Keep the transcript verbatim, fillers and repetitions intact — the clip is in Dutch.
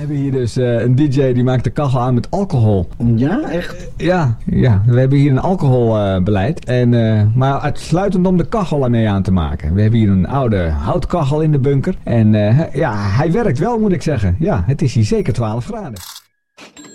hebben hier dus uh, een D J die maakt de kachel aan met alcohol. Ja, echt? Ja, ja, we hebben hier een alcoholbeleid. Uh, en, uh, maar uitsluitend om de kachel ermee aan te maken. We hebben hier een oude houtkachel in de bunker. En uh, ja, hij werkt wel, moet ik zeggen. Ja, het is hier zeker twaalf graden.